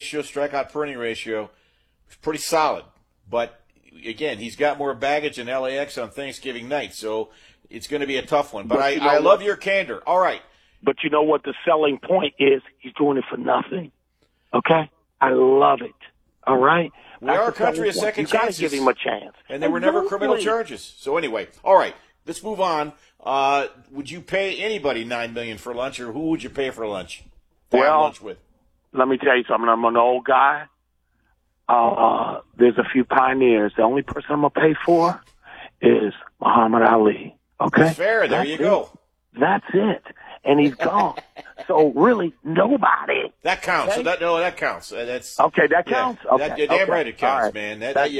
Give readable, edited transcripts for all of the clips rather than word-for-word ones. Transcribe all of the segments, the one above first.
ratio, strikeout per inning ratio is pretty solid. But, again, he's got more baggage than LAX on Thanksgiving night, so it's going to be a tough one. But I love your candor. All right. But you know what the selling point is? He's doing it for nothing. Okay? I love it. All right? We are a country of second chances. You got to give him a chance. And there were never criminal charges. So anyway, all right, let's move on. Would you pay anybody $9 million for lunch, or who would you pay for lunch? Lunch with? Let me tell you something. I'm an old guy. There's a few pioneers. The only person I'm going to pay for is Muhammad Ali. Okay? Fair. There you go. That's it. And he's gone. So really, nobody. That counts. Okay? So that counts. That's okay. That counts. Yeah, okay. You're damn right it counts, right. man. That's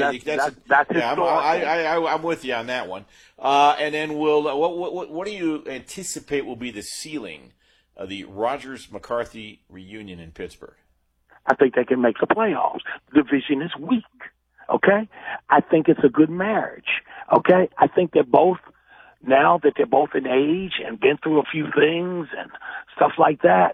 I'm with you on that one. And then what do you anticipate will be the ceiling of the Rogers-McCarthy reunion in Pittsburgh? I think they can make the playoffs. The division is weak. Okay. I think it's a good marriage. Okay. I think they're both. Now that they're both in age and been through a few things and stuff like that,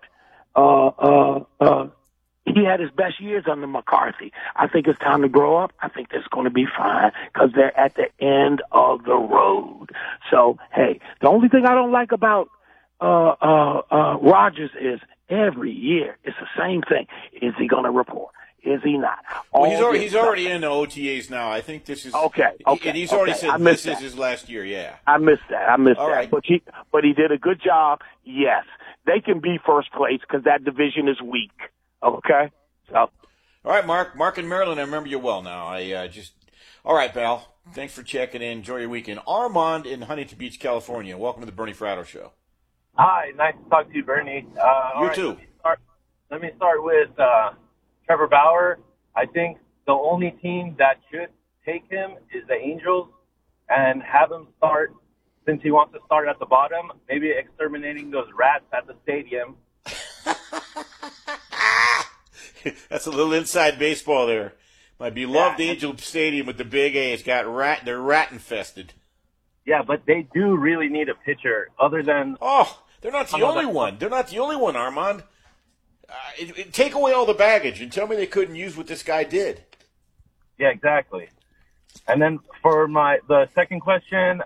he had his best years under McCarthy. I think it's time to grow up. I think that's going to be fine because they're at the end of the road. So, hey, the only thing I don't like about Rodgers is every year it's the same thing. Is he going to report? Is he not? Well, he's already in the OTAs now. I think this is okay. And he's already said this is his last year. Yeah, I missed that. All right. But he did a good job. Yes, they can be first place because that division is weak. Okay. So. All right, Mark in Maryland. I remember you well now. All right, pal. Thanks for checking in. Enjoy your weekend. Armand in Huntington Beach, California. Welcome to the Bernie Fratto Show. Hi, nice to talk to you, Bernie. You too. Let me start with Trevor Bauer. I think the only team that should take him is the Angels and have him start, since he wants to start at the bottom, maybe exterminating those rats at the stadium. That's a little inside baseball there. My beloved Angel Stadium with the big A, they're rat infested. Yeah, but they do really need a pitcher other than... Oh, they're not the only one. They're not the only one, Armand. Take away all the baggage and tell me they couldn't use what this guy did. Yeah, exactly. And then for the second question,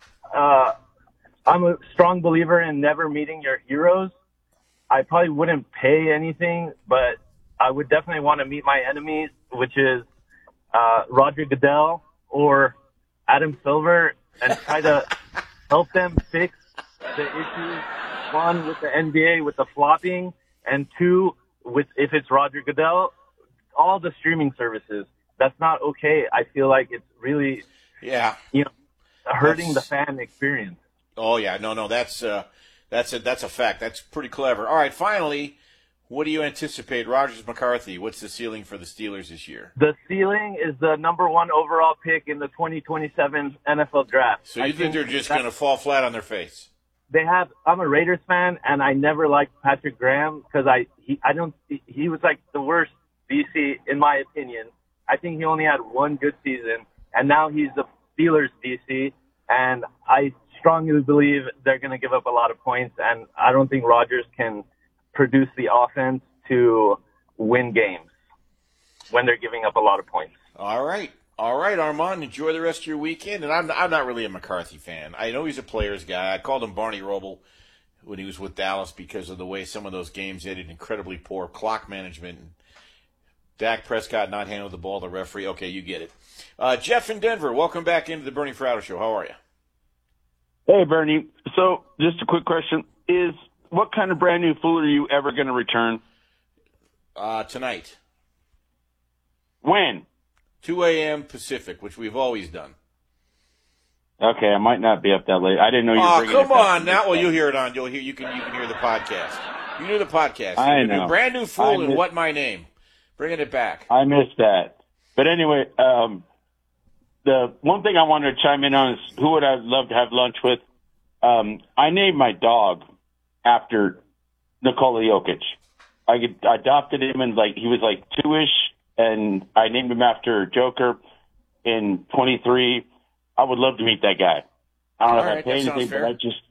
I'm a strong believer in never meeting your heroes. I probably wouldn't pay anything, but I would definitely want to meet my enemies, which is Roger Goodell or Adam Silver, and try to help them fix the issues. One, with the NBA, with the flopping, and two, if it's Roger Goodell, all the streaming services. That's not okay. I feel like it's really, hurting the fan experience. Oh yeah, no, that's a fact. That's pretty clever. All right, finally, what do you anticipate, Rogers-McCarthy? What's the ceiling for the Steelers this year? The ceiling is the number 1 overall pick in the 2027 NFL draft. So you think they're just going to fall flat on their face? I'm a Raiders fan, and I never liked Patrick Graham because he was like the worst DC in my opinion. I think he only had one good season, and now he's the Steelers DC, and I strongly believe they're going to give up a lot of points, and I don't think Rodgers can produce the offense to win games when they're giving up a lot of points. All right, Armand, enjoy the rest of your weekend. And I'm not really a McCarthy fan. I know he's a player's guy. I called him Barney Roble when he was with Dallas because of the way some of those games ended, incredibly poor clock management. And Dak Prescott not handling the ball, the referee. Okay, you get it. Jeff in Denver, welcome back into the Bernie Fratto Show. How are you? Hey, Bernie. So just a quick question. What kind of brand new food are you ever going to return? Tonight. When? 2 a.m. Pacific, which we've always done. Okay, I might not be up that late. I didn't know you were bringing it back. Oh, come on. Now, well, you'll hear it on. You can hear the podcast. You hear the podcast. I know. Brand new fool and What My Name. Bringing it back. I missed that. But anyway, the one thing I wanted to chime in on is who would I love to have lunch with? I named my dog after Nikola Jokic. I adopted him and he was 2-ish, and I named him after Joker in 23. I would love to meet that guy. I don't know if I pay anything, but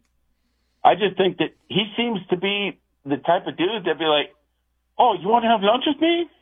I just think that he seems to be the type of dude that'd be like, "Oh, you want to have lunch with me?"